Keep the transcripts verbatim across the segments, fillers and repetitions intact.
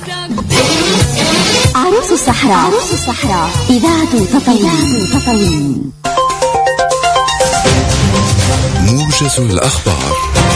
عروس الصحراء. عروس الصحراء إذاعة تطاوين. موجز الأخبار.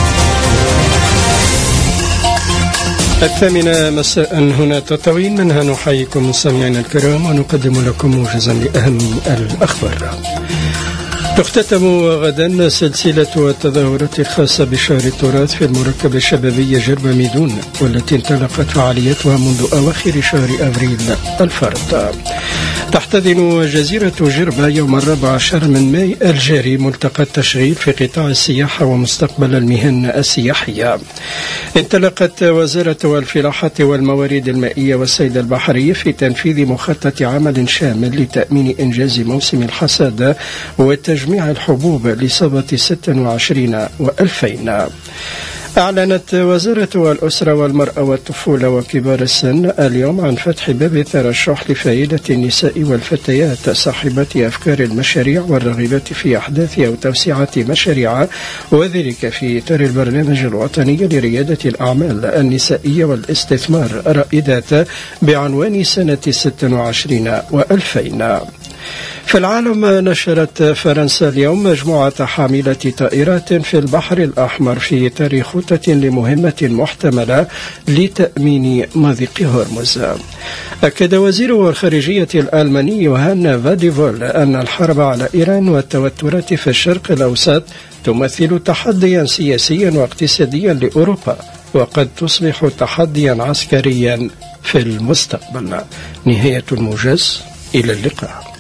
الثامنة مساء هنا تطاوين، منها نحييكم مستمعينا الكرام ونقدم لكم موجزا لأهم الأخبار. تختتم غدا سلسلة التظاهرات الخاصة بشهر التراث في المركبة الشبابية جربة ميدون، والتي انطلقت فعاليتها منذ أواخر شهر أبريل الفارط. تحتضن جزيرة جربة يوم الرابع عشر من ماي الجاري ملتقى التشغيل في قطاع السياحة ومستقبل المهن السياحية. انطلقت وزارة الفلاحة والموارد المائية والصيد البحري في تنفيذ مخطط عمل شامل لتأمين إنجاز موسم الحصاد وتجميع الحبوب لصبة ستة وعشرين وألفين. أعلنت وزارة الأسرة والمرأة والطفولة وكبار السن اليوم عن فتح باب الترشح لفائدة النساء والفتيات صاحبات أفكار المشاريع والراغبات في أحداث أو توسعة مشاريع، وذلك في إطار البرنامج الوطني لريادة الأعمال النسائية والاستثمار رائدات بعنوان سنة ستة وعشرين وألفين. في العالم، نشرت فرنسا اليوم مجموعة حاملة طائرات في البحر الأحمر في إطار خطة لمهمة محتملة لتأمين مضيق هرمز. أكد وزير الخارجية الألماني يوهان فاديفول أن الحرب على إيران والتوترات في الشرق الأوسط تمثل تحديا سياسيا واقتصاديا لأوروبا، وقد تصبح تحديا عسكريا في المستقبل. نهاية الموجز، إلى اللقاء.